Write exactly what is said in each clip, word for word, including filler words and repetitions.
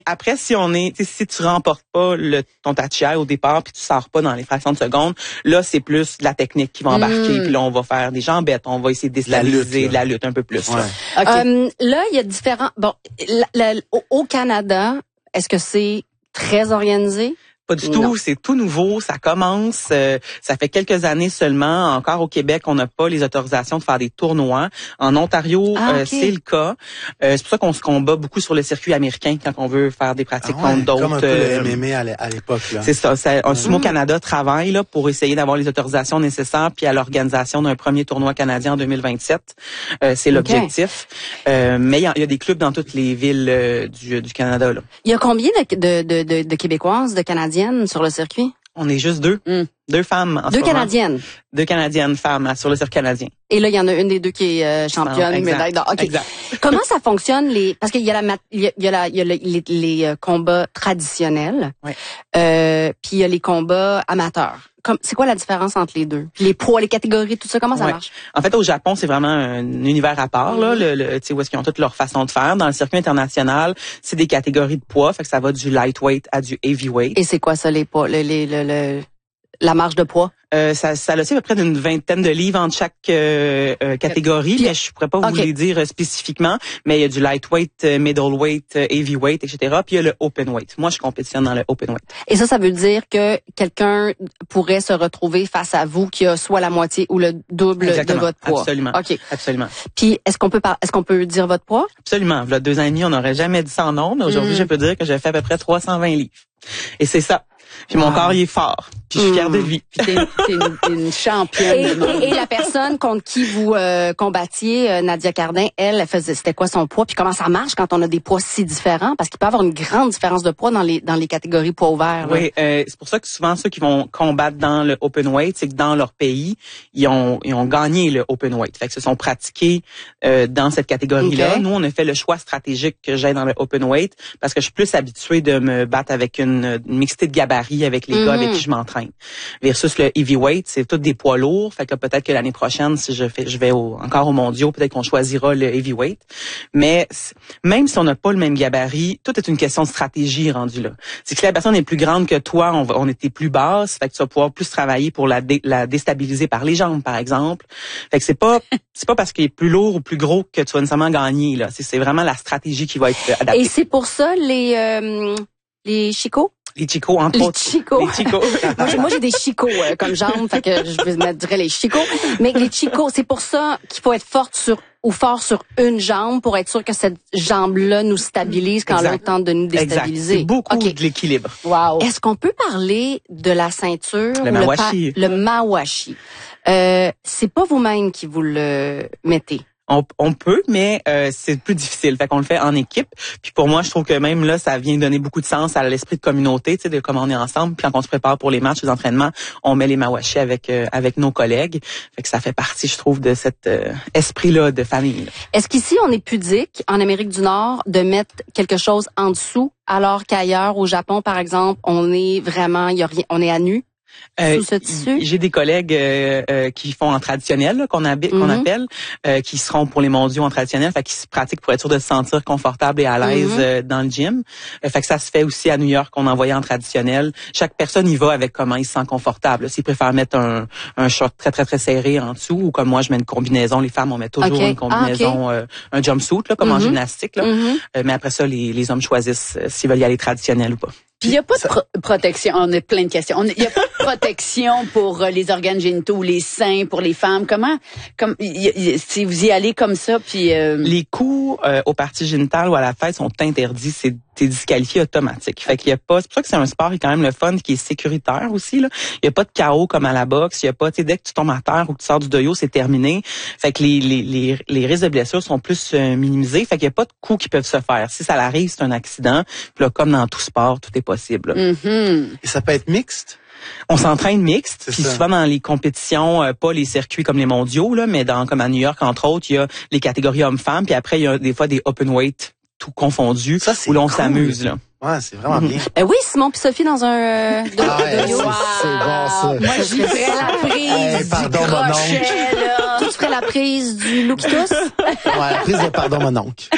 Après, si on est, si tu remportes pas le, ton tachiai au départ, puis tu sors pas dans les fractions de seconde, là, c'est plus de la technique qui va embarquer, mmh. puis là, on va faire des jambettes, on va essayer de déstabiliser de la lutte un peu plus. Ouais. Là. Okay. Um, là, il y a différents... Bon, la, la, au, au Canada, est-ce que c'est très organisé? Pas du tout, c'est tout nouveau, ça commence, euh, ça fait quelques années seulement. Encore au Québec, on n'a pas les autorisations de faire des tournois. En Ontario, ah, okay. euh, c'est le cas. Euh, c'est pour ça qu'on se combat beaucoup sur le circuit américain quand on veut faire des pratiques ah ouais, contre d'autres. Comme un peu euh, le M M A à l'époque. Là. C'est ça. ça un Sumo Canada travaille là pour essayer d'avoir les autorisations nécessaires puis à l'organisation d'un premier tournoi canadien en deux mille vingt-sept. Euh, c'est l'objectif. Okay. Euh, mais il y, y a des clubs dans toutes les villes euh, du, du Canada. Là. Il y a combien de, de, de, de, de Québécoises, de Canadiennes sur le circuit? On est juste deux. Mm. Deux femmes en Deux ce moment. Canadiennes. Deux Canadiennes femmes hein, sur le circuit canadien. Et là, il y en a une des deux qui est euh, championne, exact, médaille d'or. Okay. Exact. Comment ça fonctionne les parce qu'il y a la il y a, il y a, la, il y a les, les, les euh, combats traditionnels. Ouais. Euh, puis il y a les combats amateurs. Comme, c'est quoi la différence entre les deux? Les poids, les catégories, tout ça, comment ça ouais. marche? En fait, au Japon, c'est vraiment un univers à part, là, le, le, tu sais, où est-ce qu'ils ont toutes leur façon de faire. Dans le circuit international, c'est des catégories de poids, fait que ça va du lightweight à du heavyweight. Et c'est quoi ça, les poids, le, le, le, le la marge de poids? Euh, ça, ça a aussi à peu près d'une vingtaine de livres entre chaque euh, euh, catégorie, puis, mais je pourrais pas okay. vous les dire euh, spécifiquement, mais il y a du lightweight, euh, middleweight, euh, heavyweight, et cetera. Puis il y a le openweight. Moi, je compétitionne dans le openweight. Et ça, ça veut dire que quelqu'un pourrait se retrouver face à vous qui a soit la moitié ou le double Exactement. de votre poids. Absolument. Ok. Absolument. Puis est-ce qu'on peut par... est-ce qu'on peut dire votre poids? Absolument. Voilà deux ans et demi, on n'aurait jamais dit ça en ondes. Aujourd'hui, mm. je peux dire que j'ai fait à peu près trois cent vingt livres. Et c'est ça. Puis wow. mon corps, il est fort. Puis je suis fière de lui. Puis t'es, t'es une, une championne. Et, et, et la personne contre qui vous euh, combattiez, euh, Nadia Cardin, elle, elle faisait, c'était quoi son poids? Puis comment ça marche quand on a des poids si différents? Parce qu'il peut y avoir une grande différence de poids dans les dans les catégories poids ouverts. Oui, euh, c'est pour ça que souvent ceux qui vont combattre dans le openweight, c'est que dans leur pays, ils ont ils ont gagné le openweight. Fait que se sont pratiqués euh, dans cette catégorie-là. Okay. Nous, on a fait le choix stratégique que j'ai dans le openweight parce que je suis plus habituée de me battre avec une, une mixité de gabarits avec les mm-hmm. gars avec qui je m'entraîne. Versus le heavyweight, c'est tous des poids lourds. Fait que là, peut-être que l'année prochaine, si je fais, je vais au, encore aux mondiaux, peut-être qu'on choisira le heavyweight. Mais même si on n'a pas le même gabarit, tout est une question de stratégie rendue là. C'est que si la personne est plus grande que toi, on, va, on était plus basse. Fait que tu vas pouvoir plus travailler pour la, dé, la déstabiliser par les jambes, par exemple. Fait que c'est pas, c'est pas parce qu'il est plus lourd ou plus gros que tu vas nécessairement gagner là. C'est, c'est vraiment la stratégie qui va être adaptée. Et c'est pour ça les euh, les chicots. Les chicots, entre les autres. Chicots. Les chicots. moi, j'ai, moi, j'ai des chicots euh, comme jambes, fait que je vais mettre les chicots. Mais les chicots, c'est pour ça qu'il faut être forte sur ou fort sur une jambe pour être sûr que cette jambe-là nous stabilise quand exact. L'autre tente de nous déstabiliser. Exact. C'est beaucoup okay. de l'équilibre. Wow. Est-ce qu'on peut parler de la ceinture? Le mawashi. Le, pa- le mawashi. Euh, c'est pas vous-même qui vous le mettez. On, on peut, mais euh, c'est plus difficile. Fait qu'on le fait en équipe. Puis pour moi, je trouve que même là, ça vient donner beaucoup de sens à l'esprit de communauté, tu sais, de comment on est ensemble. Puis quand on se prépare pour les matchs, les entraînements, on met les mawashi avec euh, avec nos collègues. Fait que ça fait partie, je trouve, de cet euh, esprit-là de famille. Là. Est-ce qu'ici, on est pudique, en Amérique du Nord, de mettre quelque chose en dessous, alors qu'ailleurs, au Japon, par exemple, on est vraiment, il y a rien, on est à nu? Euh, sous ce tissu? J'ai des collègues euh, euh, qui font en traditionnel, là, qu'on, habite, mm-hmm. qu'on appelle, euh, qui seront pour les mondiaux en traditionnel, fait qu'ils se pratiquent pour être sûr de se sentir confortable et à l'aise mm-hmm. euh, dans le gym. Euh, fait que ça se fait aussi à New York, qu'on envoyait en traditionnel. Chaque personne y va avec comment il se sent confortable. S'ils préfèrent mettre un, un short très très très serré en dessous, ou comme moi je mets une combinaison, les femmes on met toujours okay. une combinaison, ah, okay. euh, un jumpsuit là, comme mm-hmm. en gymnastique. Là. Mm-hmm. Euh, mais après ça, les, les hommes choisissent euh, s'ils veulent y aller traditionnel ou pas. Puis il y a pas de pro- protection. On a plein de questions. Il y a pas de protection pour euh, les organes génitaux, les seins, pour les femmes. Comment, comme y, y, si vous y allez comme ça, puis euh... les coups euh, aux parties génitales ou à la fête sont interdits. C'est t'es disqualifié automatique. Fait qu'il y a pas. C'est pour ça que c'est un sport qui est quand même le fun, qui est sécuritaire aussi là. Il y a pas de K O comme à la boxe. Il y a pas. Tu sais, dès que tu tombes à terre ou que tu sors du doyo, c'est terminé. Fait que les les les, les risques de blessures sont plus euh, minimisés. Fait qu'il y a pas de coups qui peuvent se faire. Si ça arrive, c'est un accident. Puis là, comme dans tout sport, tout est possible. Mm-hmm. Et ça peut être mixte? On s'entraîne mixte, puis ça. souvent dans les compétitions, euh, pas les circuits comme les mondiaux, là, mais dans comme à New York, entre autres, il y a les catégories hommes-femmes, puis après, il y a des fois des open weight, tout confondu, ça, c'est où l'on cool. s'amuse. Là. Ouais, c'est vraiment mm-hmm. bien. Ben oui, Simon puis Sophie dans un euh, de, ah, ouais, de c'est, c'est bon ça. Moi, j'y ferais la prise hey, pardon, du crochet, là. Tu ferais la prise du loup qui tousse? Ouais, la prise de pardon, mon oncle.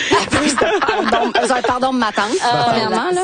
Pardon, euh, pardon, ma tante, premièrement, là.